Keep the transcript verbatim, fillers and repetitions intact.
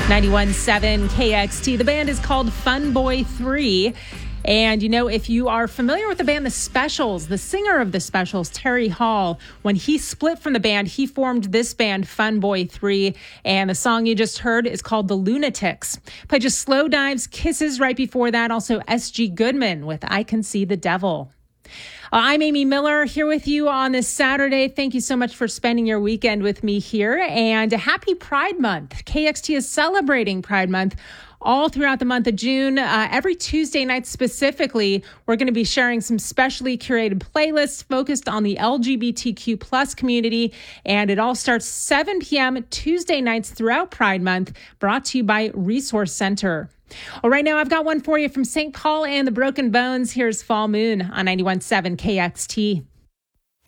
ninety-one point seven K X T. The band is called Fun Boy three. And, you know, if you are familiar with the band The Specials, the singer of The Specials, Terry Hall, when he split from the band, he formed this band, Fun Boy three. And the song you just heard is called The Lunatics. Played just Slow Dives, Kisses right before that. Also S G Goodman with I Can See the Devil. Uh, I'm Amy Miller here with you on this Saturday. Thank you so much for spending your weekend with me here. And a happy Pride Month. K X T is celebrating Pride Month all throughout the month of June. Uh, every Tuesday night specifically, we're going to be sharing some specially curated playlists focused on the L G B T Q plus community. And it all starts seven p.m. Tuesday nights throughout Pride Month, brought to you by Resource Center. Well, right now, I've got one for you from Saint Paul and the Broken Bones. Here's Fall Moon on ninety-one point seven K X T.